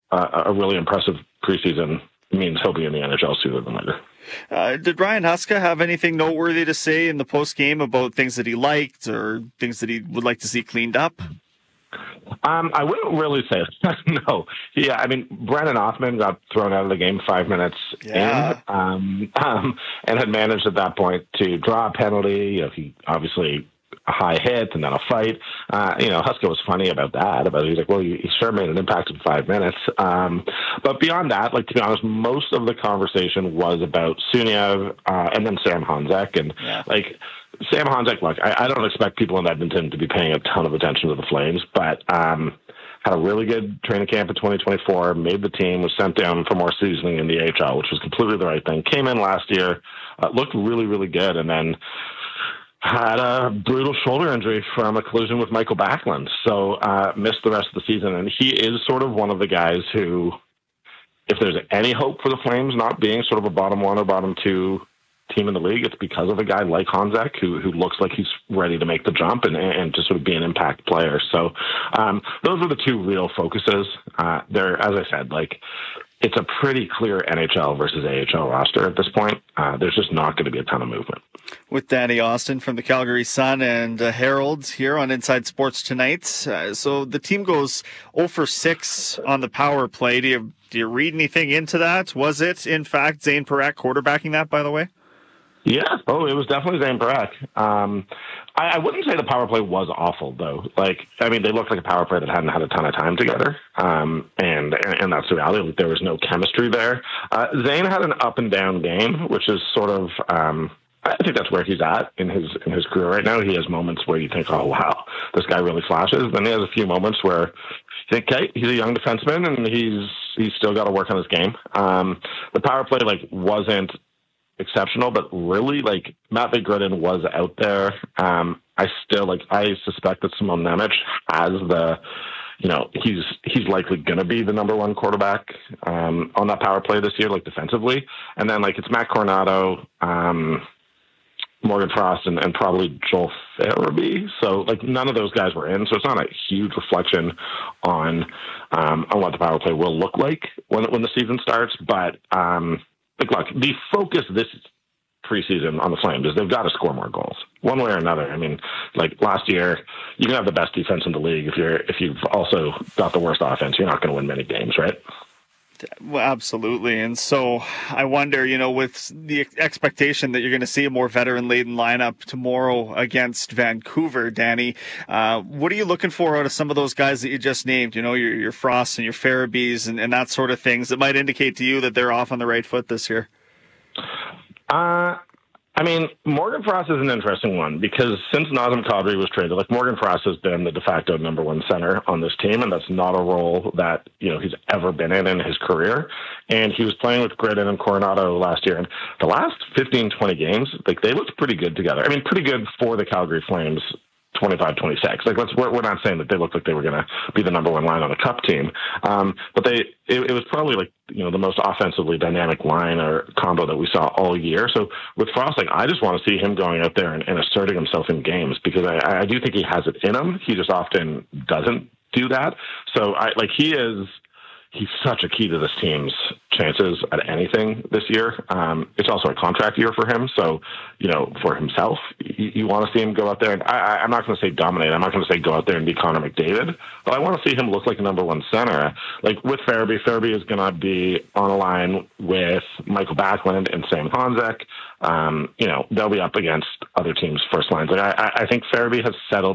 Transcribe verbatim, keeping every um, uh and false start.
uh, a really impressive preseason means he'll be in the N H L sooner than later. Uh, did Ryan Huska have anything noteworthy to say in the post game about things that he liked or things that he would like to see cleaned up? Um, I wouldn't really say no. Yeah, I mean, Brennan Othman got thrown out of the game five minutes yeah. in, um, um, and had managed at that point to draw a penalty. You know, he obviously a high hit and then a fight. Uh, you know, Huska was funny about that. About he's like, well, he, he sure made an impact in five minutes. Um, but beyond that, like to be honest, most of the conversation was about Suniev uh, and then Sam Honzek, and yeah. like. Sam Honzek, look, I, I don't expect people in Edmonton to be paying a ton of attention to the Flames, but um, had a really good training camp in twenty twenty-four, made the team, was sent down for more seasoning in the A H L, which was completely the right thing. Came in last year, uh, looked really, really good, and then had a brutal shoulder injury from a collision with Michael Backlund, so uh, missed the rest of the season. And he is sort of one of the guys who, if there's any hope for the Flames not being sort of a bottom one or bottom two team in the league, it's because of a guy like Honzek who who looks like he's ready to make the jump and and to sort of be an impact player. So um, those are the two real focuses. Uh, they're, as I said, like it's a pretty clear N H L versus A H L roster at this point. Uh, there's just not going to be a ton of movement. With Danny Austin from the Calgary Sun and uh, Herald here on Inside Sports tonight. Uh, so the team goes oh for six on the power play. Do you do you read anything into that? Was it in fact Zane Parekh quarterbacking that, by the way? Yeah. Oh, it was definitely Zane Parekh. Um, I, I wouldn't say the power play was awful, though. Like, I mean, they looked like a power play that hadn't had a ton of time together. Um, and, and, and that's the reality. Like, there was no chemistry there. Uh, Zane had an up and down game, which is sort of, um, I think that's where he's at in his, in his career right now. He has moments where you think, oh, wow, this guy really flashes. Then he has a few moments where you think, okay, he's a young defenseman and he's, he's still got to work on his game. Um, the power play, like, wasn't exceptional, but really, like, Matt Vigridin was out there. Um, I still, like, I suspect that Simon Nemec has the, you know, he's he's likely going to be the number one quarterback um, on that power play this year, like, defensively. And then, like, it's Matt Coronado, um, Morgan Frost, and, and probably Joel Farabee. So, like, none of those guys were in. So it's not a huge reflection on um, on what the power play will look like when when the season starts. But um, Like, look, the focus this preseason on the Flames is they've got to score more goals, one way or another. I mean, like last year, you can have the best defense in the league if you're if you've also got the worst offense. You're not going to win many games, right? Well, absolutely. And so I wonder, you know, with the expectation that you're going to see a more veteran-laden lineup tomorrow against Vancouver, Danny, uh, what are you looking for out of some of those guys that you just named? You know, your, your Frosts and your Farabees and, and that sort of things that might indicate to you that they're off on the right foot this year? Uh, I mean, Morgan Frost is an interesting one because since Nazem Kadri was traded, like Morgan Frost has been the de facto number one center on this team, and that's not a role that, you know, he's ever been in in his career. And he was playing with Gridden and Coronado last year. And the last fifteen, twenty games, like, they looked pretty good together. I mean, pretty good for the Calgary Flames twenty-five twenty-six. Like, let's, we're, we're not saying that they looked like they were going to be the number one line on a cup team. Um, but they, it, it was probably like, you know, the most offensively dynamic line or combo that we saw all year. So with Frost, like, I just want to see him going out there and, and asserting himself in games because I, I do think he has it in him. He just often doesn't do that. So I like, he is, he's such a key to this team's chances at anything this year. Um, it's also a contract year for him. So, you know, for himself, you, you want to see him go out there. And I, I, I'm not going to say dominate. I'm not going to say go out there and be Connor McDavid, but I want to see him look like a number one center. Like with Farabee, Farabee is going to be on a line with Michael Backlund and Sam Honzek. Um, you know, they'll be up against other teams' first lines. Like I, I think Farabee has settled